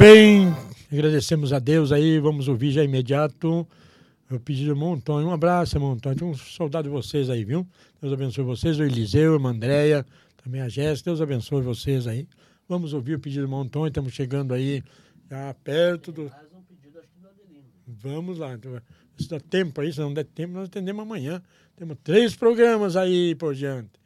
bem, agradecemos a Deus aí, vamos ouvir já imediato o pedido do irmão Antônio. Um abraço, irmão Antônio, tem um saudade de vocês aí, viu? Deus abençoe vocês, o Eliseu, a irmã Andréia, também a Jéssica, Deus abençoe vocês aí. Vamos ouvir o pedido do irmão Antônio, estamos chegando aí já perto do... Vamos lá, se dá tempo aí, se não der tempo, nós atendemos amanhã. Temos 3 programas aí por diante.